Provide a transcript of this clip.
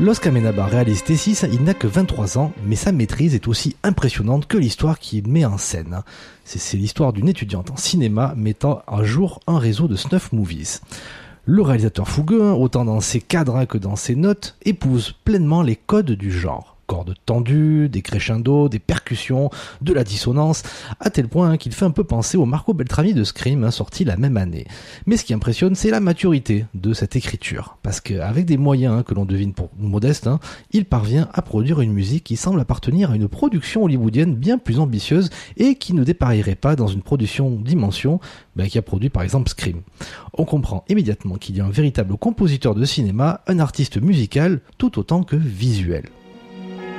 Lorsque Amenábar réalise T6, il n'a que 23 ans, mais sa maîtrise est aussi impressionnante que l'histoire qu'il met en scène. C'est l'histoire d'une étudiante en cinéma mettant à jour un réseau de snuff movies. Le réalisateur fougueux, autant dans ses cadres que dans ses notes, épouse pleinement les codes du genre. Cordes tendues, des crescendos, des percussions, de la dissonance, à tel point qu'il fait un peu penser au Marco Beltrami de Scream, sorti la même année. Mais ce qui impressionne, c'est la maturité de cette écriture. Parce qu'avec des moyens que l'on devine pour modestes, il parvient à produire une musique qui semble appartenir à une production hollywoodienne bien plus ambitieuse et qui ne dépareillerait pas dans une production dimension qui a produit par exemple Scream. On comprend immédiatement qu'il y a un véritable compositeur de cinéma, un artiste musical tout autant que visuel.